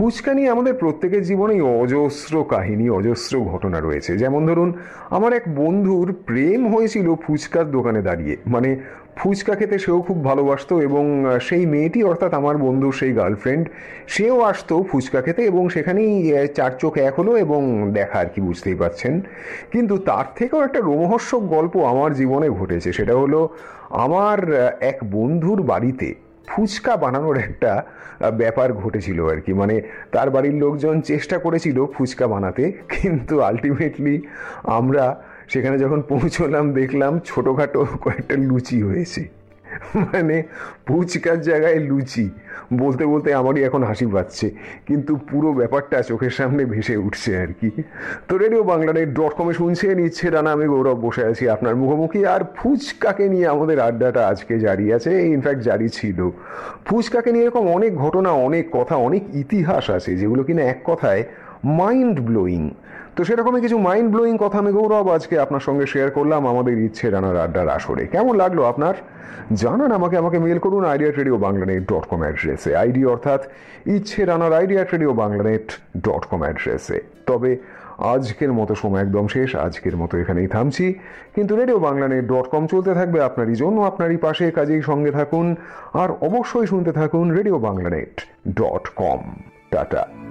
ফুচকা নিয়ে আমাদের প্রত্যেকের জীবনেই অজস্র কাহিনী, অজস্র ঘটনা রয়েছে। যেমন ধরুন, আমার এক বন্ধুর প্রেম হয়েছিল ফুচকার দোকানে দাঁড়িয়ে। মানে ফুচকা খেতে সেও খুব ভালোবাসতো, এবং সেই মেয়েটি অর্থাৎ আমার বন্ধুর সেই গার্লফ্রেন্ড, সেও আসতো ফুচকা খেতে, এবং সেখানেই চার চোখ এক হলো এবং দেখা আর কি, বুঝতেই পারছেন। কিন্তু তার থেকেও একটা রোমহর্ষক গল্প আমার জীবনে ঘটেছে। সেটা হলো, আমার এক বন্ধুর বাড়িতে ফুচকা বানানোর একটা ব্যাপার ঘটেছিল আর কি। মানে তার বাড়ির লোকজন চেষ্টা করেছিল ফুচকা বানাতে, কিন্তু আলটিমেটলি আমরা সেখানে যখন পৌঁছলাম দেখলাম ছোটোখাটো কয়েকটা লুচি হয়েছে। মানে ফুচকার জায়গায় লুচি, বলতে বলতে আমারই এখন হাসি পাচ্ছে, কিন্তু পুরো ব্যাপারটা চোখের সামনে ভেসে উঠছে আর কি। তো রেডিও বাংলানেট.com-এ শুনছেন ইচ্ছে ডানা, আমি গৌরব বসে আছি আপনার মুখোমুখি। আর ফুচকাকে নিয়ে আমাদের আড্ডাটা আজকে জারি আছে, ইনফ্যাক্ট জারি ছিল। ফুচকাকে নিয়ে এরকম অনেক ঘটনা, অনেক কথা, অনেক ইতিহাস আছে যেগুলো কিনা এক কথায় মাইন্ড ব্লোয়িং। তো সেরকমই কিছু মাইন্ড ব্লোয়িং কথা আমি গৌরব আজকে আপনার সঙ্গে শেয়ার করলাম আমাদের ইচ্ছে রানার আড্ডার আসরে। কেমন লাগলো আপনার? জানান আমাকে। মেল করুন idea@radioBanglanet.com অ্যাড্রেসে। আইডি অর্থাৎ ইচ্ছে রানার idea@radioBanglanet.com অ্যাড্রেসে। তবে আজকের মতো সময় একদম শেষ, আজকের মতো এখানেই থামছি। কিন্তু radioBanglanet.com চলতে থাকবে আপনারই জন্য, আপনারই পাশে। কাজেই সঙ্গে থাকুন আর অবশ্যই শুনতে থাকুন radioBanglanet.com। টাটা।